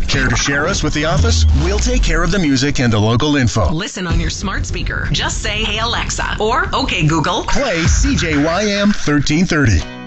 Care to share us with the office? We'll take care of the music and the local info. Listen on your smart speaker. Just say, "Hey Alexa," or "Okay Google." Play CJYM 1330.